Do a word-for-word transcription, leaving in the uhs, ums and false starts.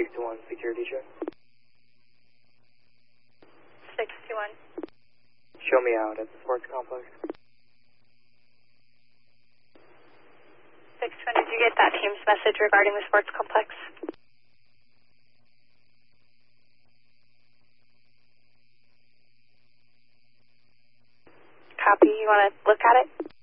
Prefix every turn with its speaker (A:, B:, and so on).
A: six two one, security check.
B: six two one.
A: Show me out at the sports complex.
B: six two one, did you get that team's message regarding the sports complex? Copy, you want to look at it?